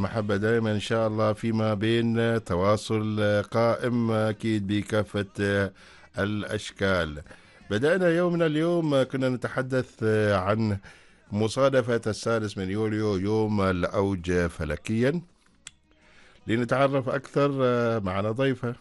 المحبة دائما إن شاء الله فيما بين تواصل قائم أكيد بكافة الأشكال. بدأنا يومنا اليوم كنا نتحدث عن مصادفة السادس من يوليو يوم الأوج فلكيا. لنتعرف أكثر معنا ضيفة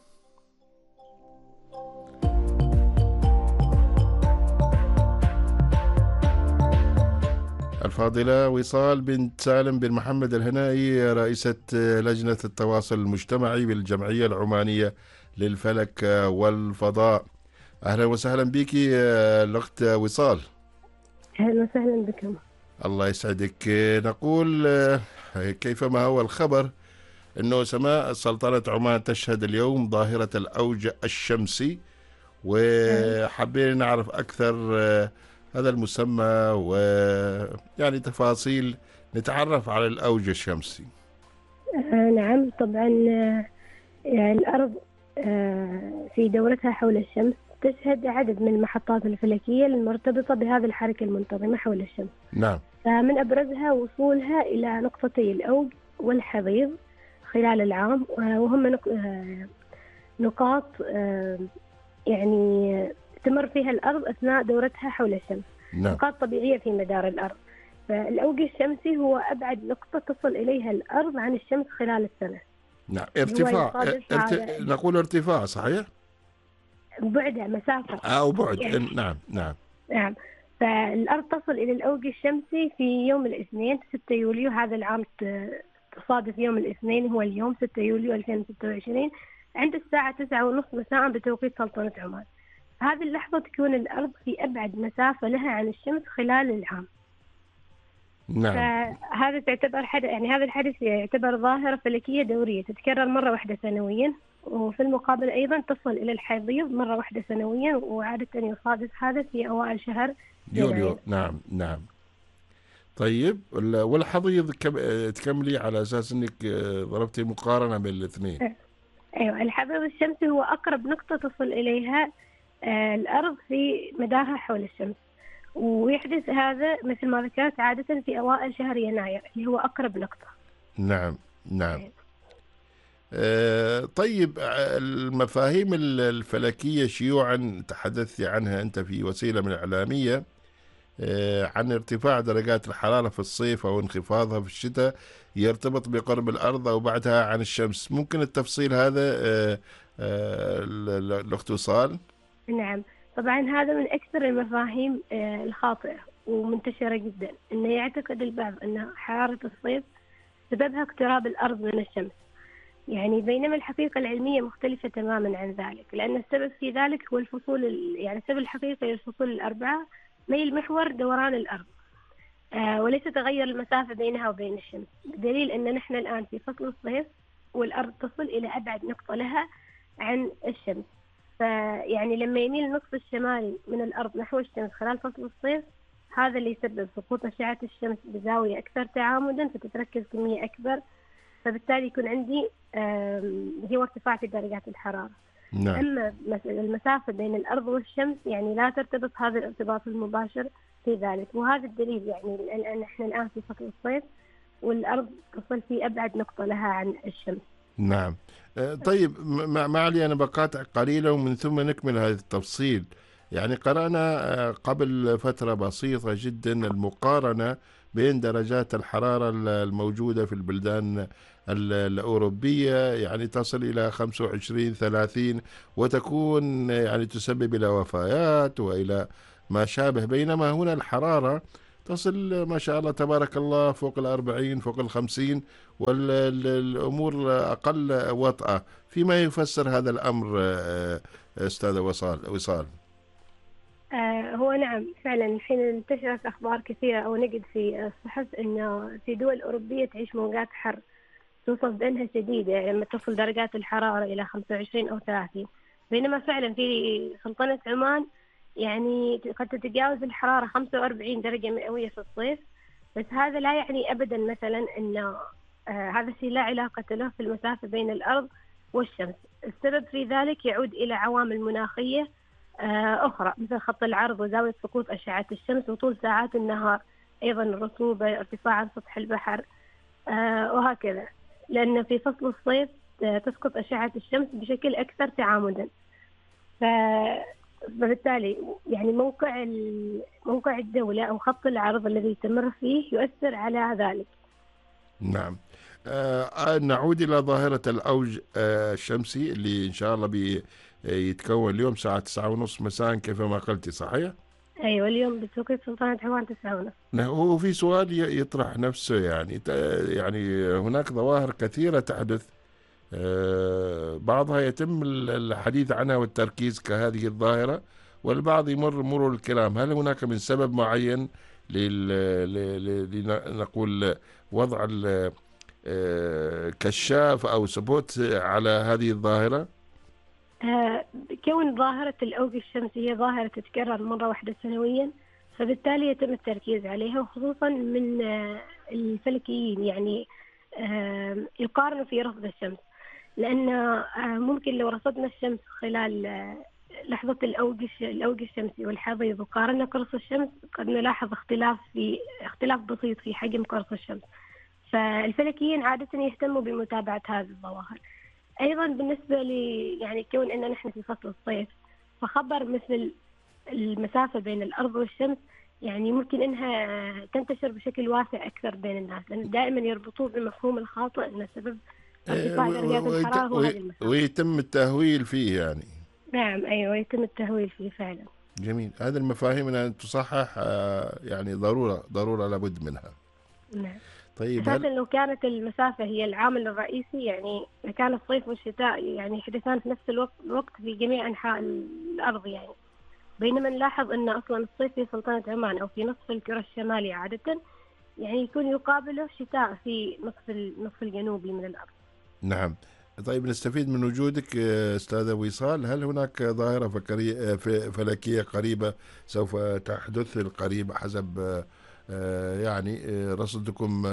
الفاضلة وصال بنت سالم بن محمد الهنائي، رئيسة لجنة التواصل المجتمعي بالجمعية العمانية للفلك والفضاء. أهلا وسهلا بك الأخت وصال. أهلا وسهلا بكم. الله يسعدك. نقول كيفما هو الخبر أنه سماء سلطنة عمان تشهد اليوم ظاهرة الأوج الشمسي، وحابين نعرف أكثر هذا المسمى ويعني تفاصيل نتعرف على الأوج الشمسي. نعم طبعا. الأرض في دورتها حول الشمس تشهد عدد من المحطات الفلكية المرتبطة بهذه الحركة المنتظمة حول الشمس. نعم. فمن أبرزها وصولها إلى نقطتي الأوج والحضيض خلال العام، وهم نقاط يعني تمر فيها الأرض أثناء دورتها حول الشمس. نعم. نقاط طبيعية في مدار الأرض. فالأوج الشمسي هو أبعد نقطة تصل إليها الأرض عن الشمس خلال السنة. نعم، ارتفاع نقول ارتفاع صحيح؟ بعدها مسافة أو بعد يعني. نعم نعم نعم. فالأرض تصل إلى الأوج الشمسي في يوم الاثنين 6 يوليو هذا العام. تصادف يوم الاثنين هو اليوم 6 يوليو 2026 عند الساعة 9:30 مساء بتوقيت سلطنة عمان. هذه اللحظة تكون الأرض في أبعد مسافة لها عن الشمس خلال العام. نعم. فهذا تعتبر يعني هذا الحدث يعتبر ظاهرة فلكية دورية تتكرر مرة واحدة سنويا، وفي المقابل أيضا تصل إلى الحضيض مرة واحدة سنويا، وعادة يصادف هذا في أوائل شهر يوليو. نعم نعم. طيب والحضيض تكملي على أساس أنك ضربتي مقارنة بين الاثنين. أيوة، الحضيض الشمسي هو أقرب نقطة تصل إليها الأرض في مدارها حول الشمس، ويحدث هذا مثل ما ذكرت عادة في أوائل شهر يناير اللي هو أقرب نقطة. نعم نعم. طيب المفاهيم الفلكية شيوعا تحدثت عنها أنت في وسيلة من الإعلامية، عن ارتفاع درجات الحرارة في الصيف أو انخفاضها في الشتاء يرتبط بقرب الأرض أو بعدها عن الشمس. ممكن التفصيل هذا الأخت وصال؟ نعم طبعا، هذا من أكثر المفاهيم الخاطئة ومنتشرة جدا، أنه يعتقد البعض أن حرارة الصيف سببها اقتراب الأرض من الشمس، يعني بينما الحقيقة العلمية مختلفة تماما عن ذلك، لأن السبب في ذلك هو الفصول يعني السبب الحقيقي للفصول الأربعة ميل محور دوران الأرض، وليس تغير المسافة بينها وبين الشمس، بدليل أن نحن الآن في فصل الصيف والأرض تصل إلى أبعد نقطة لها عن الشمس. فيعني لما يميل النصف الشمالي من الأرض نحو الشمس خلال فصل الصيف، هذا اللي يسبب سقوط أشعة الشمس بزاوية أكثر تعامدا، فتتركز كمية أكبر، فبالتالي يكون عندي هو ارتفاع في درجات الحرارة. نعم. أما المسافة بين الأرض والشمس يعني لا ترتبط هذا الارتباط المباشر في ذلك، وهذا الدليل يعني نحن الآن في فصل الصيف والأرض تصل في أبعد نقطة لها عن الشمس. نعم. طيب ما علي أنا بقاطع قليلا ومن ثم نكمل هذا التفصيل. يعني قرأنا قبل فترة بسيطة جدا المقارنة بين درجات الحرارة الموجودة في البلدان الأوروبية، يعني تصل إلى 25-30 وتكون يعني تسبب إلى وفيات وإلى ما شابه، بينما هنا الحرارة تصل ما شاء الله تبارك الله فوق 40 فوق 50 والأمور أقل وطأة. فيما يفسر هذا الأمر أستاذة وصال؟ هو نعم فعلا الحين انتشرت أخبار كثيرة أو نقد في الصحف أنه في دول أوروبية تعيش موجات حر توصف بأنها شديدة، يعني لما تصل درجات الحرارة إلى 25 أو 30، بينما فعلا في سلطنة عمان يعني قد تتجاوز الحرارة 45 درجة مئوية في الصيف. بس هذا لا يعني أبدا مثلا أن هذا الشيء لا علاقة له في المسافة بين الأرض والشمس. السبب في ذلك يعود إلى عوامل مناخية أخرى مثل خط العرض وزاوية سقوط أشعة الشمس وطول ساعات النهار، أيضا الرطوبة، ارتفاع عن سطح البحر. وهكذا، لأن في فصل الصيف تسقط أشعة الشمس بشكل أكثر تعامدا. فبالتالي يعني موقع الدولة أو خط العرض الذي تمر فيه يؤثر على ذلك. نعم. نعود إلى ظاهرة الأوج الشمسي اللي إن شاء الله يتكون اليوم الساعة 9:30 مساء كيفما قلت، صحيح؟ أيوة، اليوم بتوقيت سلطنة عمان 9:30. هو في سؤال يطرح نفسه، يعني يعني هناك ظواهر كثيرة تحدث، بعضها يتم الحديث عنها والتركيز كهذه الظاهرة، والبعض يمر مرور الكلام. هل هناك من سبب معين لنقول وضع كشاف أو سبوت على هذه الظاهرة؟ كون ظاهرة الأوج الشمسية ظاهرة تتكرر مرة واحدة سنويا، فبالتالي يتم التركيز عليها، وخصوصا من الفلكيين يعني يقارنوا في رصد الشمس. لأن ممكن لو رصدنا الشمس خلال لحظة الأوج الشمسي والحضيض وقارنا قرص الشمس، قد نلاحظ اختلاف بسيط في حجم قرص الشمس. فالفلكيين عادة يهتموا بمتابعة هذه الظواهر. أيضا بالنسبة يعني كون أننا نحن في فصل الصيف، فخبر مثل المسافة بين الأرض والشمس يعني ممكن أنها تنتشر بشكل واسع أكثر بين الناس، لأن دائما يربطوه بمفهوم الخاطئ أن سبب ارتفاع درجات الحرارة هو هذه المسافة، ويتم التهويل فيه يعني. نعم أيوة، يتم التهويل فيه فعلا. جميل. هذه المفاهيم أن تصحح، يعني ضرورة لابد منها. نعم. طيب، أساسا لو كانت المسافة هي العامل الرئيسي، يعني كان الصيف والشتاء يعني يحدثان في نفس الوقت في جميع أنحاء الأرض يعني، بينما نلاحظ أن أصلا الصيف في سلطنة عمان أو في نصف الكرة الشمالية عادة يعني يكون يقابله شتاء في النصف الجنوبي من الأرض. نعم. طيب، نستفيد من وجودك أستاذة وصال. هل هناك ظاهرة فلكية قريبة سوف تحدث القريب حسب يعني رصدكم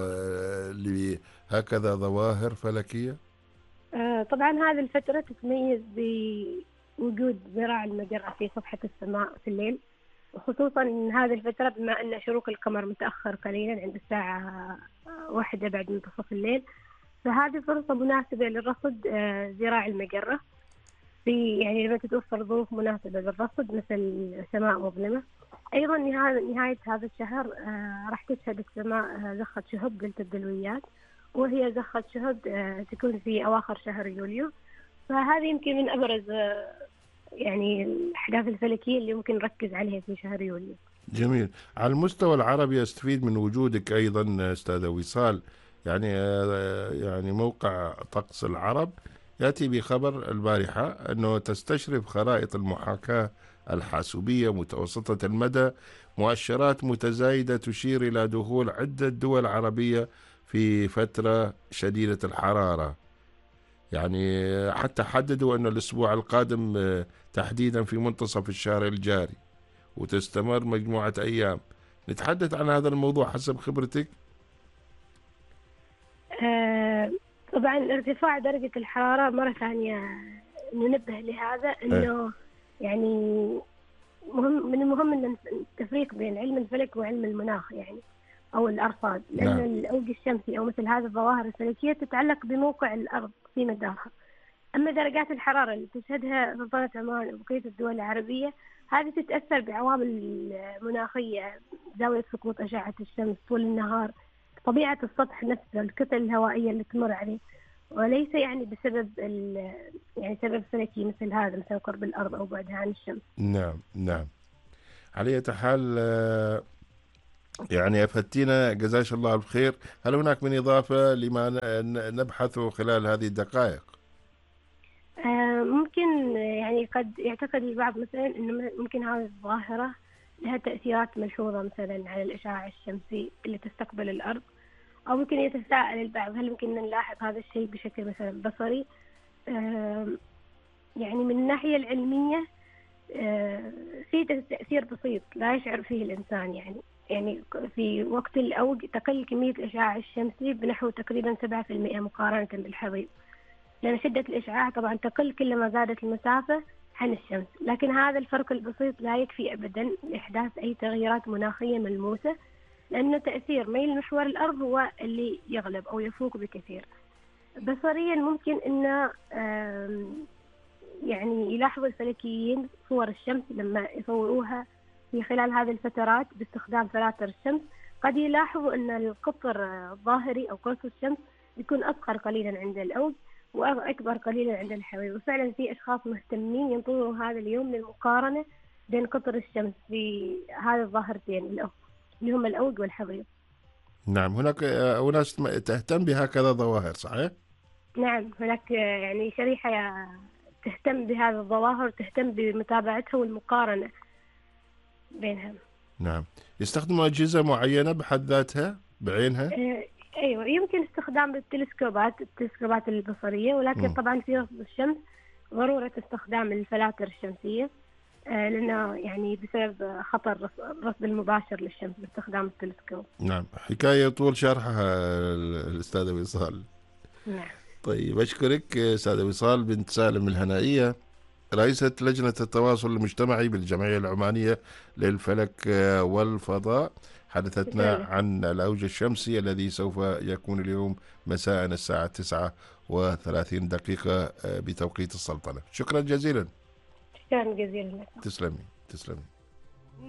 لهكذا ظواهر فلكية؟ طبعا هذه الفترة تتميز بوجود ذراع المجرة في سطحة السماء في الليل، وخصوصا هذه الفترة بما أن شروق القمر متأخر قليلا عند الساعة 1 بعد منتصف الليل، فهذه فرصة مناسبة للرصد ذراع المجرة في يعني لما تتوفر ظروف مناسبة للرصد مثل سماء مظلمة. أيضا نهاية هذا الشهر راح تشهد السماء زخة شهب قلت الدلويات، وهي زخة شهب تكون في أواخر شهر يوليو. فهذه يمكن من أبرز يعني الأحداث الفلكية اللي ممكن نركز عليها في شهر يوليو. جميل. على المستوى العربي استفيد من وجودك أيضا أستاذة وصال. يعني موقع طقس العرب يأتي بخبر البارحة أنه تستشرف خرائط المحاكاة الحاسوبية متوسطة المدى مؤشرات متزايدة تشير إلى دخول عدة دول عربية في فترة شديدة الحرارة. يعني حتى حددوا أن الأسبوع القادم تحديدا في منتصف الشهر الجاري وتستمر مجموعة أيام. نتحدث عن هذا الموضوع حسب خبرتك؟ طبعا ارتفاع درجة الحرارة مرة ثانية ننبه لهذا أنه يعني من المهم أن التفريق بين علم الفلك وعلم المناخ يعني أو الأرصاد، لأن نعم. الأوج الشمسي أو مثل هذه الظواهر الفلكية تتعلق بموقع الأرض في مدارها. أما درجات الحرارة اللي تشهدها سلطنة عمان وبقية الدول العربية هذه تتأثر بعوامل مناخية، زاوية سقوط أشعة الشمس طول النهار، طبيعة السطح نفسه، الكتل الهوائية اللي تمر عليه، وليس يعني بسبب يعني سبب فلكي مثل هذا مثل قرب الأرض أو بعدها عن الشمس. نعم. نعم. على أي حال يعني أفدتينا جزاك الله بخير. هل هناك من إضافة لما نبحثه خلال هذه الدقائق؟ ممكن يعني قد يعتقد البعض مثلا أنه ممكن هذه الظاهرة لها تأثيرات ملحوظة مثلا على الإشعاع الشمسي اللي تستقبل الأرض، أو ممكن يتساءل البعض هل ممكن نلاحظ هذا الشيء بشكل مثلا بصري. يعني من الناحية العلمية في تأثير بسيط لا يشعر فيه الإنسان، يعني في وقت الأوج تقل كمية الإشعاع الشمسي بنحو تقريبا 7% مقارنة بالحضيض، لأن شدة الإشعاع طبعا تقل كلما زادت المسافة عن الشمس، لكن هذا الفرق البسيط لا يكفي أبدا لإحداث أي تغييرات مناخية ملموسة. لأنه تأثير ميل محور الأرض هو اللي يغلب أو يفوق بكثير. بصريا ممكن أنه يعني يلاحظوا الفلكيين صور الشمس لما يصوروها في خلال هذه الفترات باستخدام فلاتر الشمس، قد يلاحظوا أن القطر الظاهري أو قرص الشمس يكون أصغر قليلا عند الأوج وأكبر قليلا عند الحويج. وفعلا في أشخاص مهتمين ينتظروا هذا اليوم للمقارنة بين قطر الشمس في هذه الظاهرتين اللي هم الأوج والحضيض. نعم، هناك أناس تهتم بهكذا ظواهر، صحيح؟ نعم، هناك يعني شريحة تهتم بهذه الظواهر، تهتم بمتابعتها والمقارنة بينها. نعم، يستخدموا أجهزة معينة بحد ذاتها بعينها؟ أيوة، يمكن استخدام التلسكوبات البصرية، ولكن طبعا في رصد الشمس ضرورة استخدام الفلاتر الشمسية، لأنه يعني بسبب خطر الرصد المباشر للشمس باستخدام التلسكوب. نعم، حكاية طول شرحها الأستاذة وصال. نعم. طيب، أشكرك أستاذة وصال بنت سالم الهنائية، رئيسة لجنة التواصل المجتمعي بالجمعية العمانية للفلك والفضاء. حدثتنا عن الأوج الشمسي الذي سوف يكون اليوم مساء الساعة 9:30 بتوقيت السلطنة. شكرا جزيلا. شكرا جزيلا. تسلمي.